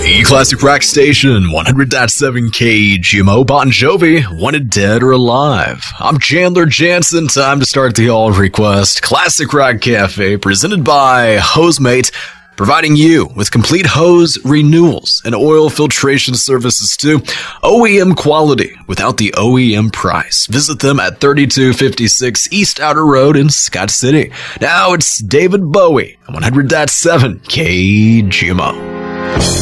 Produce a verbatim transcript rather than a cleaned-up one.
The Classic Rock Station, one hundred point seven K G M O, Bon Jovi, Wanted Dead or Alive. I'm Chandler Jansen. Time to start the All Request Classic Rock Cafe, presented by HoseMate, providing you with complete hose renewals and oil filtration services too. O E M quality without the O E M price. Visit them at thirty-two fifty-six East Outer Road in Scott City. Now it's David Bowie, one hundred point seven K G M O.